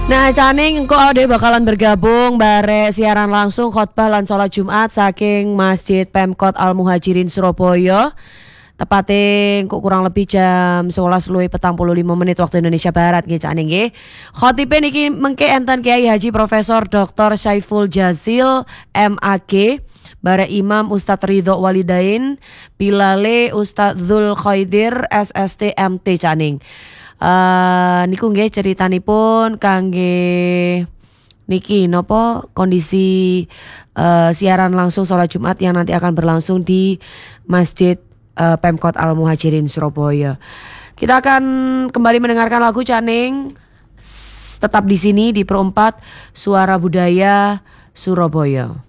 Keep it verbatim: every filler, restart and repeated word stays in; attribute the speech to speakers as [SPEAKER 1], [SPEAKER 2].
[SPEAKER 1] Nah, caning engko ade bakalan bergabung bare siaran langsung khotbah lan salat Jumat saking Masjid Pemkot Al Muhajirin Surabaya. Tepatnya kok kurang lebih jam sebelas lebih petang puluh lima menit waktu Indonesia Barat nggih caning nggih. Khotibe niki mengke enten Kiai Haji Profesor Doktor Saiful Jazil M A.G, bare Imam Ustadz Ridho Walidain, Bilale Ustadz Dzul Khaidir S S T M T caning. Uh, niku nggih ceritanipun kangge niki nopo kondisi uh, siaran langsung sholat Jumat yang nanti akan berlangsung di Masjid uh, Pemkot Al Muhajirin Surabaya. Kita akan kembali mendengarkan lagu caning. Tetap di sini di Perempat Suara Budaya Surabaya.